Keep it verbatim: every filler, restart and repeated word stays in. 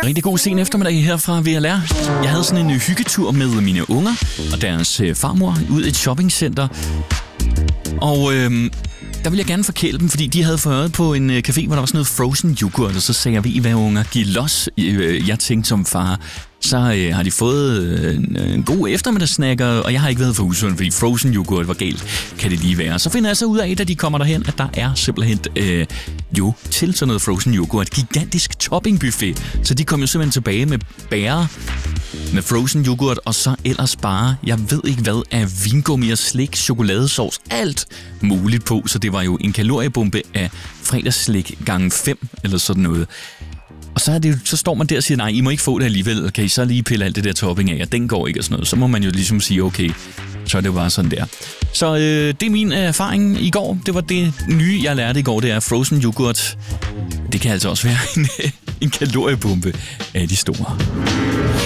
Rigtig god sen eftermiddag her fra V L R. Jeg havde sådan en hyggetur med mine unger og deres farmor ud i et shoppingcenter. Og øhm, der ville jeg gerne forkæle dem, fordi de havde fået øje på en café, hvor der var sådan noget frozen yoghurt. Og så sagde jeg, ved I hvad unger, giv los. Jeg tænkte som far, så øh, har de fået øh, en god eftermiddagssnack, og jeg har ikke været for usund, fordi frozen yoghurt, hvor galt kan det lige være. Så finder jeg så ud af, da de kommer derhen, at der er simpelthen øh, jo til sådan noget frozen yoghurt, gigantisk toppingbuffet. Så de kom jo simpelthen tilbage med bære, med frozen yoghurt, og så ellers bare, jeg ved ikke hvad, af vingummi og slik, chokoladesauce, alt muligt på. Så det var jo en kaloriebombe af fredagsslik gange fem, eller sådan noget. Og så, er det, så står man der og siger, nej, I må ikke få det alligevel. Kan I så lige pille alt det der topping af, og den går ikke og sådan noget. Så må man jo ligesom sige, okay, så er det jo bare sådan der. Så øh, det er min erfaring i går. Det var det nye, jeg lærte i går, det er frozen yoghurt. Det kan altså også være en, en kaloriebombe af de store.